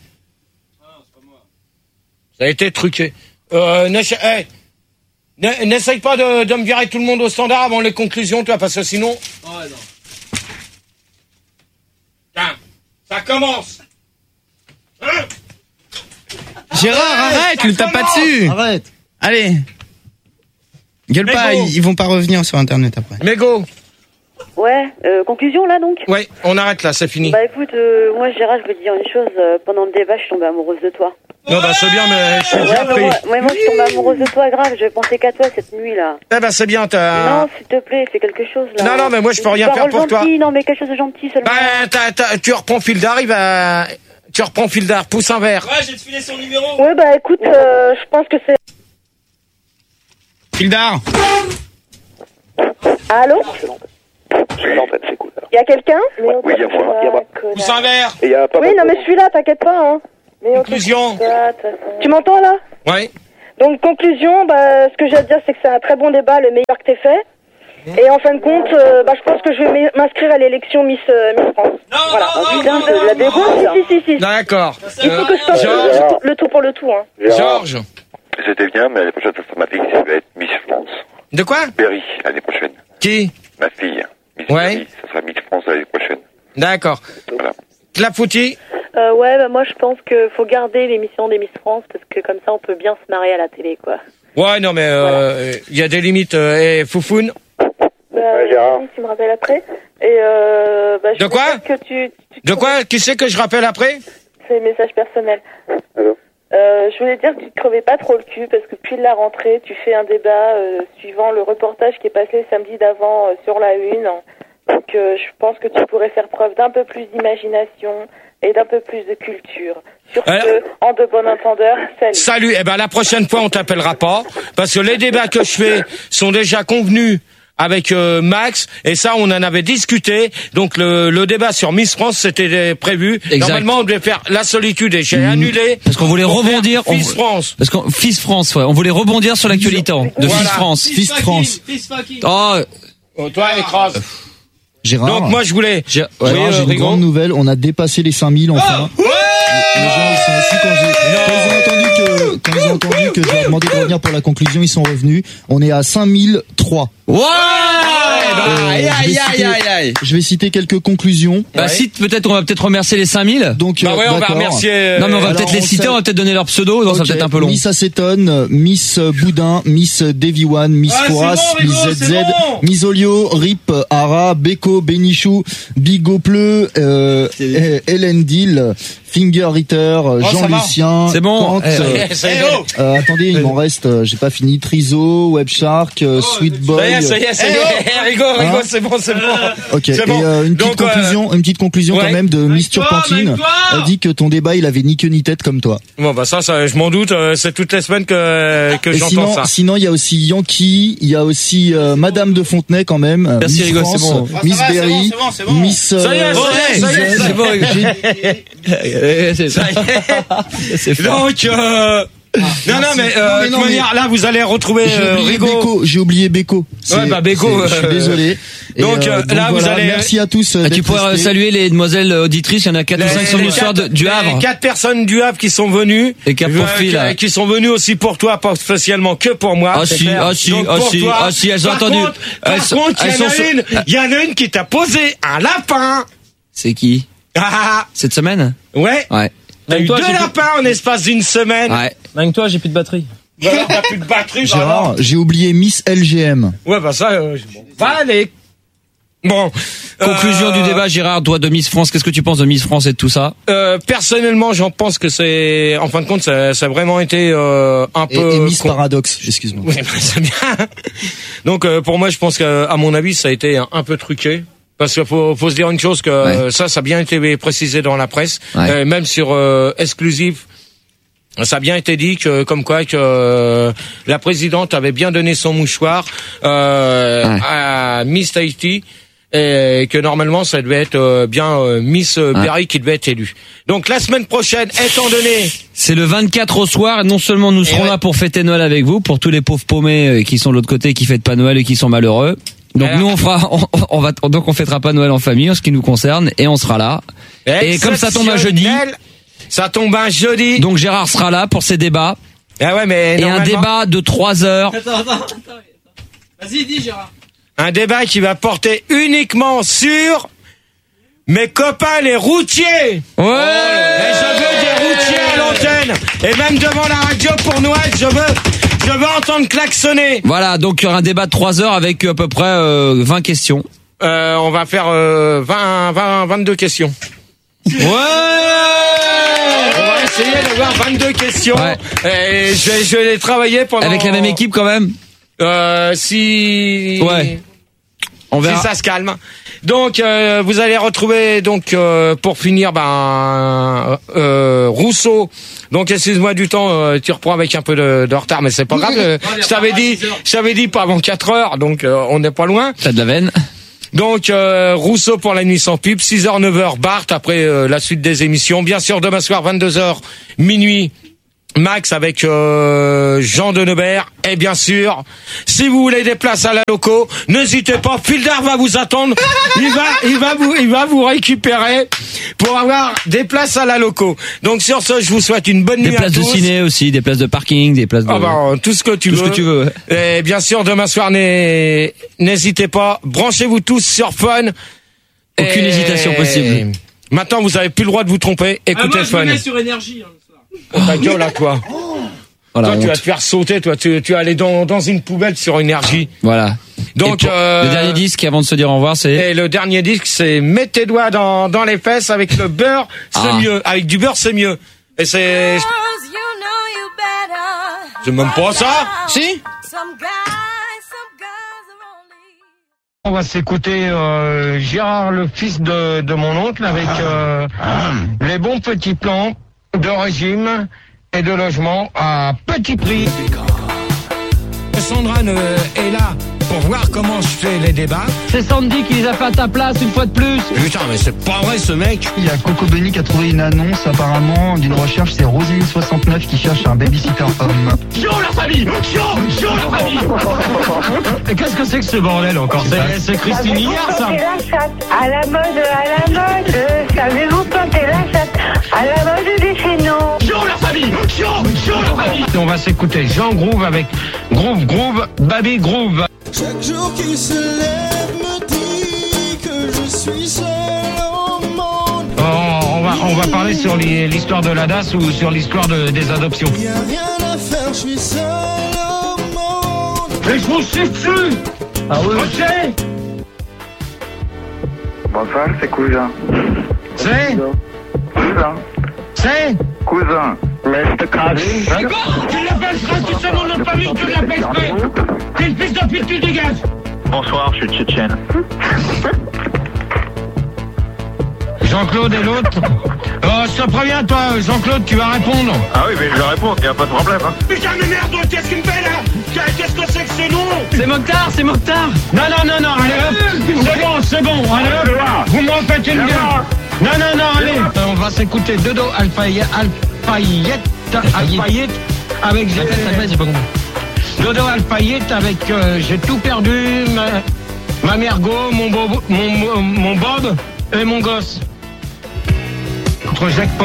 Ça a été truqué. Euh, n'essa- hey, n- n'essaye pas de, de me virer tout le monde au standard avant les conclusions, toi, parce que sinon... Ouais, non. Tiens, ça commence. Hein? Gérard, arrête, ça le tape pas commence. dessus. Arrête. Allez. Gueule Mais pas, go. ils ils vont pas revenir sur Internet après. Mais go. Ouais, euh, conclusion là donc. Ouais, on arrête là, c'est fini. Bah écoute, euh, moi Gérard, je veux te dire une chose, euh, pendant le débat, je suis tombée amoureuse de toi. Non, bah c'est bien, mais je suis Ouais, déjà mais pris. moi, ouais, moi je suis tombée amoureuse de toi, grave, je pensais qu'à toi cette nuit là. Eh ben c'est bien, t'as... Non, s'il te plaît, fais quelque chose là. Non, non, mais moi, je peux Une rien faire parole pour toi. gentille, non, mais quelque chose de gentil seulement. Bah, t'as- t'as- tu reprends Fildar, il va... Tu reprends Fildar, pousse un verre. Ouais, j'ai te filé son numéro. Ouais, bah écoute, euh, je pense que c'est... Fildar. Allô? Non, en fait, c'est cool. Il y a quelqu'un? Oui, il y a moi. Il y a moi. Pousse un verre. Et il y a pas Oui, mal non, de mais monde. je suis là, t'inquiète pas, hein. Conclusion. Tu m'entends, là? Ouais. Donc, conclusion, bah, ce que j'ai à dire, c'est que c'est un très bon débat, le meilleur que t'aies fait. Et en fin de compte, euh, bah, je pense que je vais m'in- m'inscrire à l'élection Miss, euh, Miss France. Voilà. Putain, de la dégoûte, là. Si, si, si, si. D'accord. Il faut que je fasse Georges. le, tout- le tout pour le tout, hein. Georges. C'était bien, mais la prochaine fois, ma fille, ça va être Miss France. De quoi? Berry, l'année prochaine. Qui? Ma fille. Miss Ouais. Berry, ça sera Miss France l'année prochaine. D'accord. Voilà. Clafoutis. Euh, ouais, bah moi je pense que faut garder l'émission des Miss France parce que comme ça on peut bien se marier à la télé, quoi. Ouais, non, mais il euh, y a des limites. Euh, et Foufoune. Bah, oui, tu me rappelles après. Et euh, bah, je De quoi voulais dire que tu, tu De quoi? Qui c'est que je rappelle après? C'est message personnel. Euh, je voulais dire que tu te crevais pas trop le cul parce que depuis la rentrée, tu fais un débat euh, suivant le reportage qui est passé samedi d'avant euh, sur la une. Donc euh, je pense que tu pourrais faire preuve d'un peu plus d'imagination et d'un peu plus de culture. Sur Alors- ce, en de bon entendeur, salut. Salut. Eh ben, la prochaine fois, on t'appellera pas. Parce que les débats que je fais sont déjà convenus avec euh, Max. Et ça, on en avait discuté. Donc, le, le débat sur Miss France, c'était prévu. Exact. Normalement, on devait faire La Solitude et j'ai annulé. Parce qu'on voulait pour faire rebondir. on- Miss France. Parce qu'on Fils France, ouais. On voulait rebondir sur l'actualité de Voilà. Fils France. Fils France. Oh, Oh, toi, écrase. Gérard. Donc, moi, je voulais. j'ai- Gérard, Oui, euh, j'ai une Rigaud. grande nouvelle. On a dépassé les cinq mille enfin. Ouais. Les gens ils sont assis quand j'ai quand ils ont entendu que quand ils ont entendu que je leur demandais de revenir pour la conclusion, ils sont revenus. On est à cinq mille trois. ouais. Euh, Aïe, je vais aïe, citer- aïe, aïe, aïe. Je vais citer quelques conclusions. Bah, si, peut-être, on va peut-être remercier les cinq mille. Donc, Bah euh, ouais, on va d'accord. remercier. euh, Non, mais on va alors, peut-être les on citer, sait- on va peut-être donner leur pseudo, non, ça va Ok. peut-être un peu long. Miss Acétone, Miss Boudin, Miss Davy One, Miss Ah, c'est Fouras, bon, Rigaud, Miss c'est Z Z, bon. Miss Olio, Rip, Ara, Beko, Benichou, Bigo Pleu, euh, Elendil, Finger Eater, Oh, ça Jean va. Lucien, C'est bon. Kant, Eh, euh, Eh, ça y est, Eh oh euh, attendez, il m'en reste, euh, j'ai pas fini, Trizo, Webshark, euh, Sweet Boy. ça y est, ça y est, ça y est. Rigaud, Rigaud, Hein c'est bon, c'est bon. Ok, C'est et bon. euh, une petite Donc, euh, conclusion, une petite conclusion ouais. quand même de Miss Magne-toi, Turpentine. magne-toi. Elle dit que ton débat, il avait ni queue ni tête comme toi. Bon, bah, ça, ça, je m'en doute, euh, c'est toutes les semaines que, que Et j'entends sinon, ça. sinon, il y a aussi Yankee, il y a aussi euh, Madame de Fontenay quand même, euh, Merci, Miss Rigaud, France, c'est bon. Ah, ça Miss va, c'est Berry, bon, c'est bon, c'est bon. Miss. euh, Ça y est, ça y est, ça y est, Z. c'est bon, Rigaud. J'ai- Eh, c'est ça. C'est fort. Donc, euh, non, non, mais, euh, Non, mais de non, toute manière, là, vous allez retrouver, J'ai euh, oublié Rigaud. Beko, j'ai oublié Beko. C'est- Ouais, bah, Beko, c'est- Je suis euh, désolé. Et, donc, euh, là, vous voilà, allez- Merci à tous. euh, Ah, tu d'être pourrais euh, restés. saluer les demoiselles auditrices, il y en a quatre ou cinq qui sont venues ce soir de- du les Havre. quatre personnes du Havre qui sont venues. Et qui a euh, profil, qui- là. qui sont venues aussi pour toi, pas spécialement que pour moi. Ah c'est si, clair. ah si, Donc, ah pour si, toi. ah si, elles ont Par entendu. contre, Par Elles sont- contre, il y elles en a sont- une, il y en a une qui t'a posé un lapin. C'est qui? Ah, Cette semaine? ouais. Ouais. T'as eu Toi, deux j'ai plus- lapins en espace d'une semaine. Ouais. Avec toi, j'ai plus de batterie. Bah, t'as plus de batterie, bah Gérard, alors. j'ai oublié Miss L G M. Ouais, bah ça, euh, bon. Bah, allez. Bon. Conclusion euh, du débat, Gérard, toi de Miss France, qu'est-ce que tu penses de Miss France et de tout ça? Euh, personnellement, j'en pense que c'est, en fin de compte, ça, ça a vraiment été euh, un Et, peu. et Miss con- Paradoxe, excuse-moi. Oui, bah, c'est bien. Donc, euh, pour moi, je pense que, à mon avis, ça a été un, un peu truqué. Parce qu'il faut, faut se dire une chose que Ouais. euh, ça, ça a bien été précisé dans la presse, Ouais. euh, même sur euh, exclusif. Ça a bien été dit que, comme quoi, que euh, la présidente avait bien donné son mouchoir euh, Ouais. à Miss Tahiti et que normalement ça devait être euh, bien euh, Miss euh, Ouais. Berry qui devait être élue. Donc la semaine prochaine, étant donné C'est le vingt-quatre au soir, et non seulement nous serons ouais. là pour fêter Noël avec vous, pour tous les pauvres paumés euh, qui sont de l'autre côté, qui fêtent pas Noël et qui sont malheureux. Donc Alors. nous on fera, on, on va, donc on fêtera pas Noël en famille, en ce qui nous concerne, et on sera là. Et comme ça tombe un jeudi, exceptionnel, ça tombe un jeudi. donc Gérard sera là pour ses débats. Ah ouais, mais Et un normalement, débat de trois heures. Attends, attends, attends. Vas-y, dis, Gérard. un débat qui va porter uniquement sur mes copains les routiers. Ouais. Et je veux des routiers à l'antenne. Et même devant la radio pour Noël, je veux, je veux entendre klaxonner. Voilà, donc il y aura un débat de trois heures avec à peu près euh, vingt questions. Euh, on va faire euh, vingt, vingt, vingt-deux questions. Ouais. On va essayer d'avoir vingt-deux questions. Ouais. Et je vais, je vais les travailler pendant... Avec la même équipe quand même. Euh, si... Ouais. On verra. Si ça se calme. Donc euh, vous allez retrouver donc euh, pour finir ben euh, Rousseau. Donc excuse-moi du temps, euh, tu reprends avec un peu de, de retard, mais c'est pas grave. euh, je t'avais dit, je t'avais dit pas avant quatre heures, donc euh, on n'est pas loin. T'as de la veine. Donc euh, Rousseau pour la nuit sans pub, six heures neuf heures Bart après euh, la suite des émissions. Bien sûr demain soir vingt-deux heures minuit Max avec euh, Jean de Neubert. Et bien sûr, si vous voulez des places à la loco, n'hésitez pas, Fildar va vous attendre. Il va il va vous il va vous récupérer pour avoir des places à la loco. Donc sur ce, je vous souhaite une bonne Des nuit à tous. places de ciné aussi, des places de parking, des places de... Ah bah, tout ce que tu Tout veux. ce que tu veux, ouais. Et bien sûr, demain soir, n'hé- n'hésitez pas, branchez-vous tous sur Fun. Aucune Et hésitation possible. Maintenant, vous avez plus le droit de vous tromper. Ah, Écoutez moi, je me Fun. mets sur énergie. Hein, le soir. Oh, ta gueule là, toi. Voilà, toi, tu honte. vas te faire sauter, toi. Tu, tu vas aller dans, dans une poubelle sur énergie. Voilà. Donc, Et pour- euh, le dernier disque avant de se dire au revoir, c'est... Et le dernier disque, c'est Mets tes doigts dans, dans les fesses avec le beurre, c'est Ah. mieux. Avec du beurre, c'est mieux. Et c'est... C'est même pas ça. Si? On va s'écouter euh, Gérard, le fils de, de mon oncle, avec euh, les bons petits plans de régime et de logement à petit prix. Sandra euh, est là pour voir comment je fais les débats. C'est Sandy qui les a fait à ta place une fois de plus. Putain, mais c'est pas vrai ce mec. Il y a Coco Benny qui a trouvé une annonce apparemment d'une recherche, c'est Rosine soixante-neuf qui cherche un babysitter homme. Chaud la famille. Chaud, chaud la famille. Et qu'est-ce que c'est que ce bordel encore? C'est, c'est Christine Hillard, ça? La chatte, à la mode, à la mode, savez-vous planter la chatte, à la mode des chénaux. Chaud la famille. Chaud, chaud la famille. On va s'écouter Jean Groove avec Groove Groove, Baby Groove. Chaque jour qui se lève me dit que je suis seul au monde. Oh, on va on va parler sur les- l'histoire de la D A S ou sur l'histoire de- des adoptions. Y a rien à faire, je suis seul au monde. Mais je vous suis dessus. Ah oui. Ok. Bonsoir, c'est cousin. C'est Cousin. C'est Cousin. Mister Cousin. Tu l'appelles Stras, tu sais mon nom de famille, tu l'appelles Stras. T'es le fils de pute, tu dégages. Bonsoir, je suis tchétchène. Jean-Claude et l'autre. Oh, je te préviens, toi, Jean-Claude, tu vas répondre. Ah oui, mais je vais répondre, y a pas de problème. Hein. Putain, mais merde, qu'est-ce qu'il me fait là? Qu'est-ce que c'est que ce nom? C'est Mokhtar, c'est Mokhtar. Non, non, non, non, allez hop. C'est bon, c'est bon, allez hop. Vous me refaites une gueule. Non, non, non, allez. Euh, on va s'écouter Dodo Alfayette, Alfayette, Alfayette, avec... J'ai pas compris. Dodo Alfayette avec euh, J'ai tout perdu, ma, ma mergo, mon, bob, mon, mon, mon Bob et mon gosse. Contre Jacques Paul.